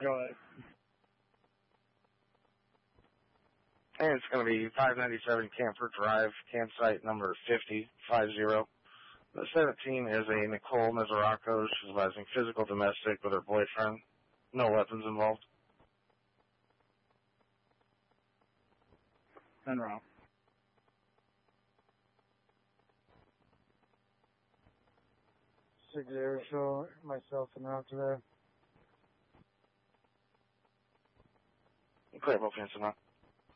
Go ahead. And it's going to be 597 Camper Drive, campsite number 50. The 17 is a Nicole Mesoraco. She's advising physical domestic with her boyfriend. No weapons involved. And Ralph. Show myself and Ralph today. Clear, both hands,